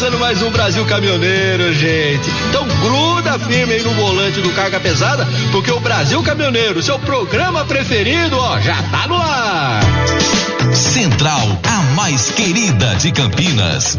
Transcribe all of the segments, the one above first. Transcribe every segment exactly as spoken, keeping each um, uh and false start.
começando mais um Brasil Caminhoneiro, gente. Então gruda firme aí no volante do Carga Pesada, porque o Brasil Caminhoneiro, seu programa preferido, ó, já tá no ar. Central, a mais querida de Campinas.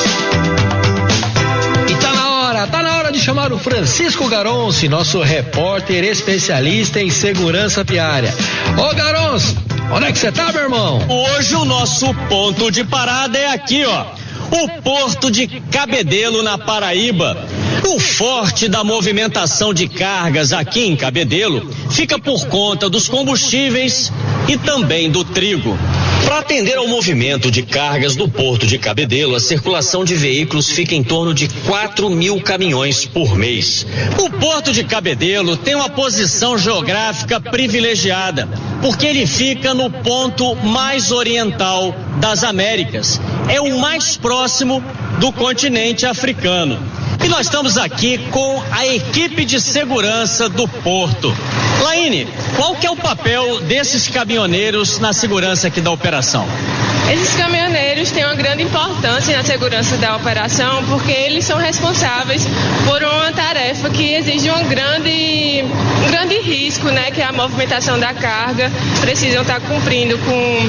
E tá na hora, tá na hora de chamar o Francisco Garonci, nosso repórter especialista em segurança viária. Ô Garonci, onde é que você tá, meu irmão? Hoje o nosso ponto de parada é aqui, ó. O Porto de Cabedelo, na Paraíba. O forte da movimentação de cargas aqui em Cabedelo fica por conta dos combustíveis e também do trigo. Para atender ao movimento de cargas do Porto de Cabedelo, a circulação de veículos fica em torno de quatro mil caminhões por mês. O Porto de Cabedelo tem uma posição geográfica privilegiada, porque ele fica no ponto mais oriental das Américas. É o mais próximo do continente africano. E nós estamos aqui com a equipe de segurança do Porto. Laine, qual que é o papel desses caminhoneiros na segurança aqui da operação? Esses caminhoneiros têm uma grande importância na segurança da operação, porque eles são responsáveis por uma tarefa que exige uma grande, um grande risco, né? Que é a movimentação da carga. Precisam estar cumprindo com,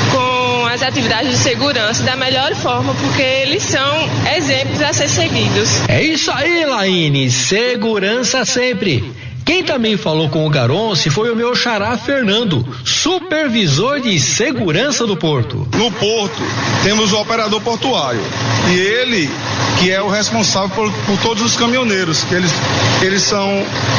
com as atividades de segurança da melhor forma, porque eles são exemplos a ser seguidos. É isso aí, Laine, segurança sempre. Quem também falou com o Garonci foi o meu xará Fernando, supervisor de segurança do Porto. No Porto, temos o operador portuário, e ele que é o responsável por, por todos os caminhoneiros, que eles, eles são,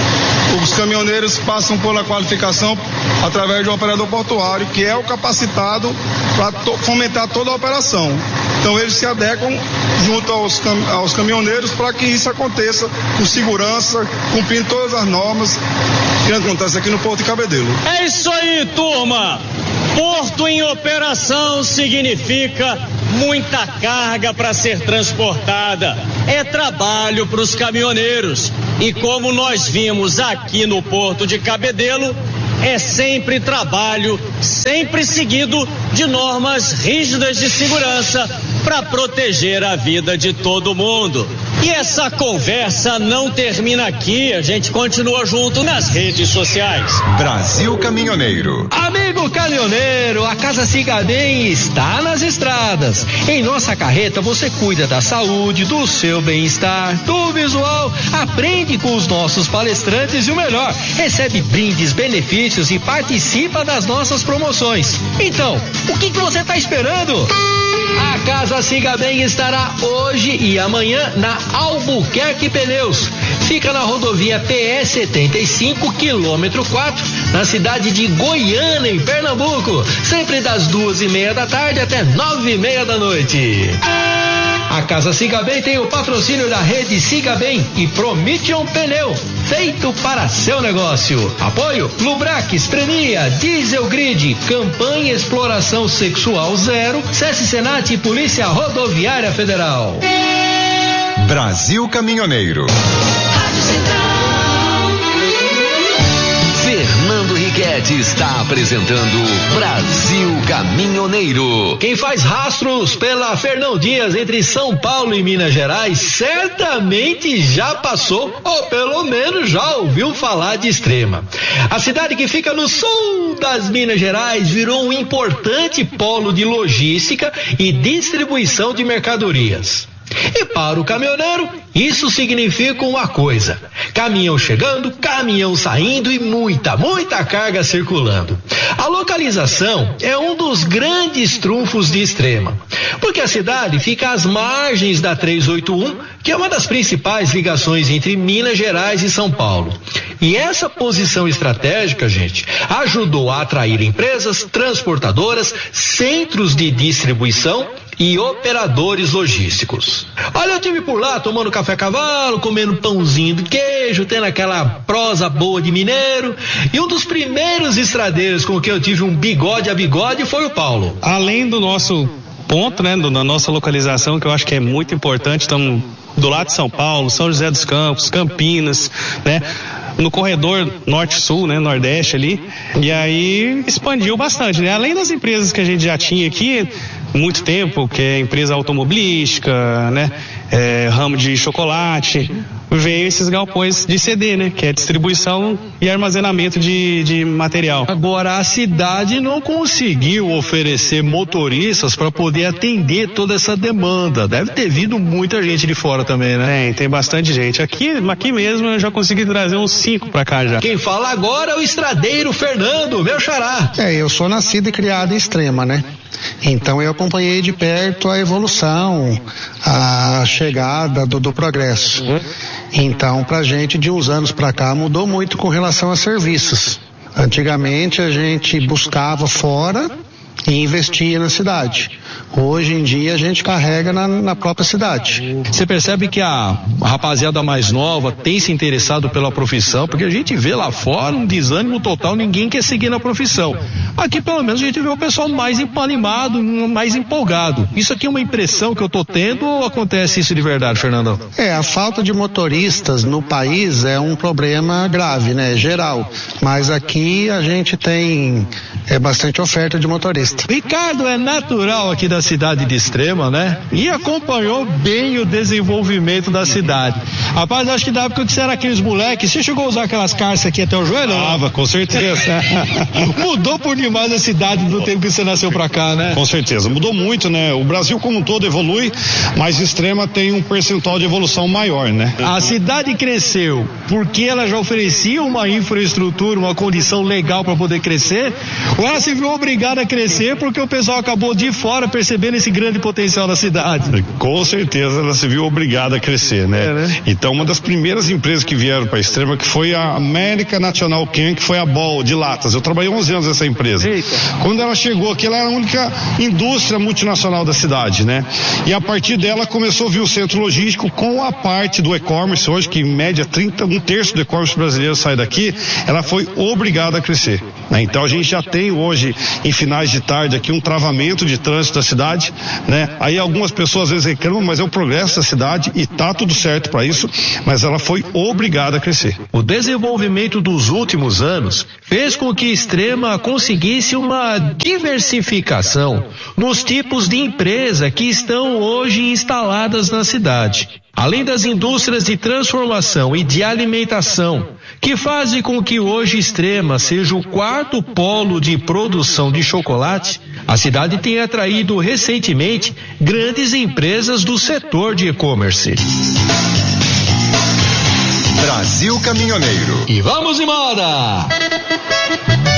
os caminhoneiros passam pela qualificação através do operador portuário, que é o capacitado para to, fomentar toda a operação. Então eles se adequam junto aos, cam, aos caminhoneiros para que isso aconteça com segurança, cumprindo todas as normas que acontece aqui no Porto de Cabedelo. É isso aí, turma! Porto em operação significa muita carga para ser transportada. É trabalho para os caminhoneiros. E como nós vimos aqui no Porto de Cabedelo, é sempre trabalho, sempre seguido de normas rígidas de segurança para proteger a vida de todo mundo. E essa conversa não termina aqui, a gente continua junto nas redes sociais. Brasil Caminhoneiro. Amigo caminhoneiro, a Casa Cigaden está nas estradas. Em nossa carreta você cuida da saúde, do seu bem-estar, do visual, aprende com os nossos palestrantes e o melhor, recebe brindes, benefícios e participa das nossas promoções. Então, o que, que você está esperando? A Casa Cigaden estará hoje e amanhã na Albuquerque Pneus. Fica na rodovia P E setenta e cinco, quilômetro quatro, na cidade de Goiânia, em Pernambuco. Sempre das duas e meia da tarde até nove e meia da noite. A Casa Cigaben tem o patrocínio da rede Cigaben e Promission Pneu, feito para seu negócio. Apoio Lubrax, Prenia, Diesel Grid, Campanha Exploração Sexual Zero, SESC Senat e Polícia Rodoviária Federal. Brasil Caminhoneiro. Fernando Riquetti está apresentando Brasil Caminhoneiro. Quem faz rastros pela Fernão Dias entre São Paulo e Minas Gerais certamente já passou ou pelo menos já ouviu falar de Extrema. A cidade que fica no sul das Minas Gerais virou um importante polo de logística e distribuição de mercadorias. E para o caminhoneiro, isso significa uma coisa: caminhão chegando, caminhão saindo e muita, muita carga circulando. A localização é um dos grandes trunfos de Extrema, porque a cidade fica às margens da trezentos e oitenta e um, que é uma das principais ligações entre Minas Gerais e São Paulo. E essa posição estratégica, gente, ajudou a atrair empresas, transportadoras, centros de distribuição e operadores logísticos. Olha, eu tive por lá tomando café a cavalo, comendo pãozinho de queijo, tendo aquela prosa boa de mineiro, e um dos primeiros estradeiros com que eu tive um bigode a bigode foi o Paulo. Além do nosso ponto, né, da nossa localização, que eu acho que é muito importante, estamos do lado de São Paulo, São José dos Campos, Campinas, né, no corredor norte-sul, né, nordeste ali, e aí expandiu bastante, né, além das empresas que a gente já tinha aqui, muito tempo, que é empresa automobilística, né? É, ramo de chocolate, veio esses galpões de C D, né? Que é distribuição e armazenamento de, de material. Agora, a cidade não conseguiu oferecer motoristas para poder atender toda essa demanda. Deve ter vindo muita gente de fora também, né? Tem, tem bastante gente. Aqui, aqui mesmo eu já consegui trazer uns cinco para cá já. Quem fala agora é o estradeiro Fernando, meu xará. É, eu sou nascido e criado em Extrema, né? Então eu acompanhei de perto a evolução, a chegada do, do progresso. Então, pra gente, de uns anos pra cá, mudou muito com relação a serviços. Antigamente a gente buscava fora e investia na cidade. Hoje em dia a gente carrega na, na própria cidade. Você percebe que a rapaziada mais nova tem se interessado pela profissão, porque a gente vê lá fora um desânimo total, ninguém quer seguir na profissão. Aqui pelo menos a gente vê o pessoal mais animado, mais empolgado. Isso aqui é uma impressão que eu tô tendo ou acontece isso de verdade, Fernandão? É, a falta de motoristas no país é um problema grave, né? Geral. Mas aqui a gente tem é, bastante oferta de motorista. Ricardo é natural aqui da cidade de Extrema, né? E acompanhou bem o desenvolvimento da cidade. Rapaz, acho que da época que você era aqueles moleques, você chegou a usar aquelas calças aqui até o joelho? Tava, com certeza. Mudou por demais a cidade do tempo que você nasceu pra cá, né? Com certeza, mudou muito, né? O Brasil como um todo evolui, mas Extrema tem um percentual de evolução maior, né? A cidade cresceu porque ela já oferecia uma infraestrutura, uma condição legal para poder crescer, ou ela se viu obrigada a crescer porque o pessoal acabou de fora percebendo esse grande potencial da cidade? Com certeza ela se viu obrigada a crescer, né? É, né? Então uma das primeiras empresas que vieram para Extrema, que foi a América National Can, que foi a Ball de latas. Eu trabalhei onze anos nessa empresa. Eita. Quando ela chegou aqui, ela era a única indústria multinacional da cidade, né? E a partir dela começou a vir o centro logístico com a parte do e-commerce, hoje que em média trinta, um terço do e-commerce brasileiro sai daqui, ela foi obrigada a crescer, né? Então a gente já tem hoje, em finais de tarde aqui, um travamento de trânsito da cidade, né? Aí algumas pessoas às vezes reclamam, mas é o progresso da cidade e tá tudo certo para isso, mas ela foi obrigada a crescer. O desenvolvimento dos últimos anos fez com que Extrema conseguisse uma diversificação nos tipos de empresa que estão hoje instaladas na cidade. Além das indústrias de transformação e de alimentação, que fazem com que hoje Extrema seja o quarto polo de produção de chocolate, a cidade tem atraído recentemente grandes empresas do setor de e-commerce. Brasil Caminhoneiro. E vamos embora!